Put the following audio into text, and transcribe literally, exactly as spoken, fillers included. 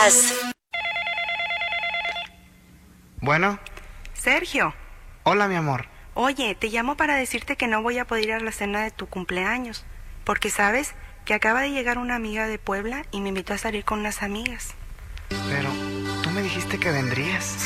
Podcast. Bueno. Sergio. Hola, mi amor. Oye, te llamo para decirte que no voy a poder ir a la cena de tu cumpleaños, porque sabes que acaba de llegar una amiga de Puebla y me invitó a salir con unas amigas. Pero tú me dijiste que vendrías.